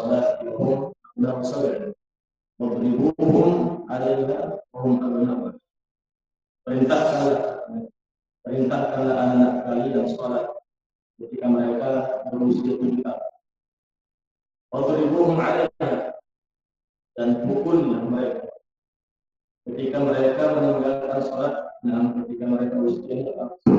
الصلاة وهم أبناء سبع واضربوهم عليها وهم أبناء. Perintahkanlah anak kalian sholat ketika mereka berusia 7 tahun. Wadribuhum 'alaiha, dan pukullah mereka ketika mereka meninggalkan sholat, ketika mereka berusia